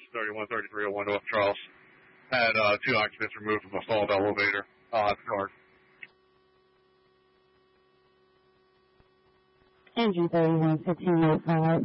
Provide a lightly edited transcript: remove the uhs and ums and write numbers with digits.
313301 North Charles. Had 2 occupants removed from a stalled elevator. I'll have the card. Engine 3115